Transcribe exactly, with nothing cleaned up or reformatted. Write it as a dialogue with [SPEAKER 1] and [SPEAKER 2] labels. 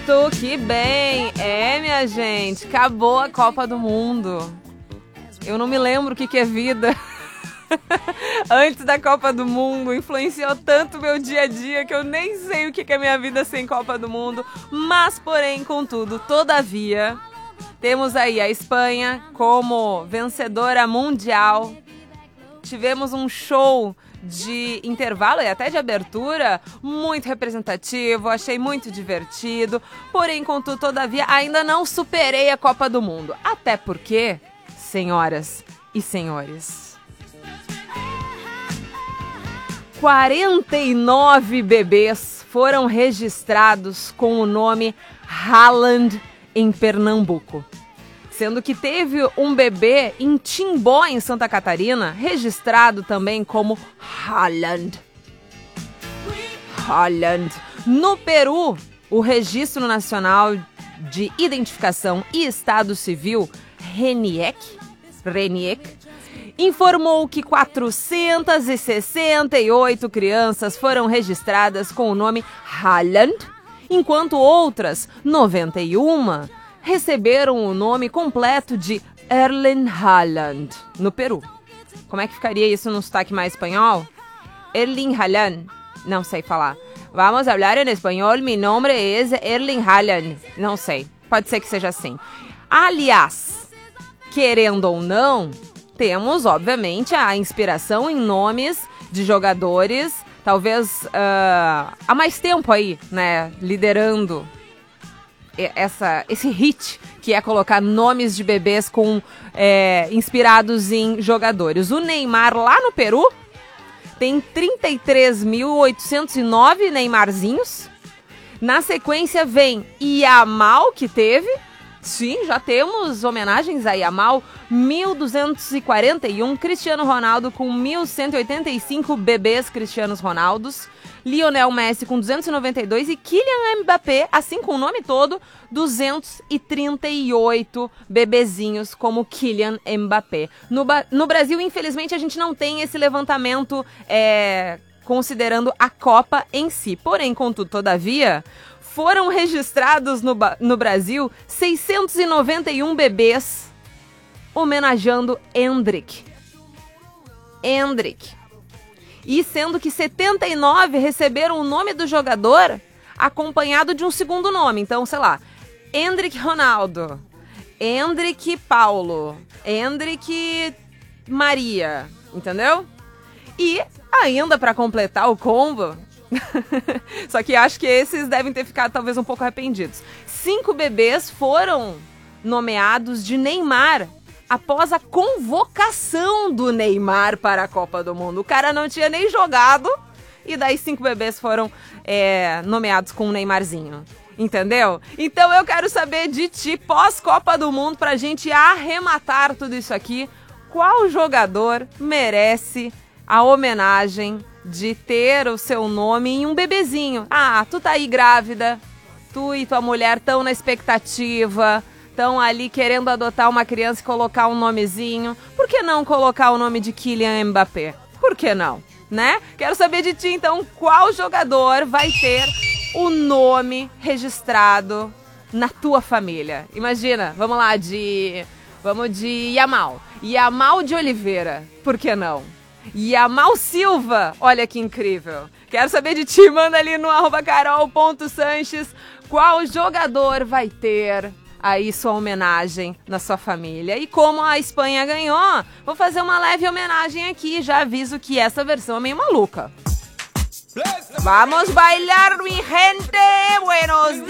[SPEAKER 1] Certo, que bem. É, minha gente, acabou a Copa do Mundo. Eu não me lembro o que, que é vida. Antes da Copa do Mundo, influenciou tanto meu dia a dia que eu nem sei o que, que é minha vida sem Copa do Mundo. Mas, porém, contudo, todavia, temos aí a Espanha como vencedora mundial. Tivemos um show de intervalo e até de abertura muito representativo, achei muito divertido. Porém, contudo, todavia, ainda não superei a Copa do Mundo. Até porque, senhoras e senhores, quarenta e nove bebês foram registrados com o nome Haaland em Pernambuco. Sendo que teve um bebê em Timbó, em Santa Catarina, registrado também como Haaland. Haaland. No Peru, o Registro Nacional de Identificação e Estado Civil, RENIEC, RENIEC, informou que quatrocentas e sessenta e oito crianças foram registradas com o nome Haaland, enquanto outras noventa e uma receberam o nome completo de Erling Haaland, no Peru. Como é que ficaria isso num sotaque mais espanhol? Erling Haaland, não sei falar. Vamos falar em espanhol, meu nome é Erling Haaland. Não sei, pode ser que seja assim. Aliás, querendo ou não, temos, obviamente, a inspiração em nomes de jogadores, talvez uh, há mais tempo aí, né, liderando essa, esse hit que é colocar nomes de bebês com, é, inspirados em jogadores. O Neymar, lá no Peru, tem trinta e três mil oitocentos e nove Neymarzinhos. Na sequência vem Yamal, que teve... Sim, já temos homenagens a Yamal, mil duzentos e quarenta e um, Cristiano Ronaldo com mil cento e oitenta e cinco bebês Cristianos Ronaldos, Lionel Messi com duzentos e noventa e dois e Kylian Mbappé, assim com o nome todo, duzentos e trinta e oito bebezinhos como Kylian Mbappé. No, no Brasil, infelizmente, a gente não tem esse levantamento é, considerando a Copa em si. Porém, contudo, todavia, foram registrados no, no Brasil seiscentos e noventa e um bebês homenageando Endrick. Endrick. E sendo que setenta e nove receberam o nome do jogador acompanhado de um segundo nome. Então, sei lá, Endrick Ronaldo, Endrick Paulo, Endrick Maria, entendeu? E ainda para completar o combo... Só que acho que esses devem ter ficado talvez um pouco arrependidos. Cinco bebês foram nomeados de Neymar após a convocação do Neymar para a Copa do Mundo. O cara não tinha nem jogado e daí cinco bebês foram é, nomeados com um Neymarzinho. Entendeu? Então eu quero saber de ti, pós-Copa do Mundo, pra gente arrematar tudo isso aqui. Qual jogador merece a homenagem de ter o seu nome em um bebezinho? Ah, tu tá aí grávida, tu e tua mulher estão na expectativa, estão ali querendo adotar uma criança e colocar um nomezinho. Por que não colocar o nome de Kylian Mbappé? Por que não, né? Quero saber de ti, então, qual jogador vai ter o nome registrado na tua família? Imagina, vamos lá, de... Vamos de Yamal. Yamal de Oliveira, por que não? Yamal Silva, olha que incrível. Quero saber de ti, manda ali no arroba carol ponto sanches qual jogador vai ter aí sua homenagem na sua família. E como a Espanha ganhou, vou fazer uma leve homenagem aqui. Já aviso que essa versão é meio maluca. Vamos bailar, mi gente, buenos